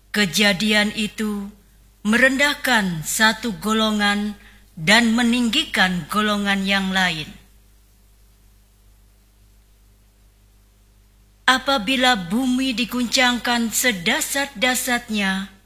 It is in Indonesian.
Kejadian itu merendahkan satu golongan dan meninggikan golongan yang lain. Apabila bumi diguncangkan sedasat-dasatnya,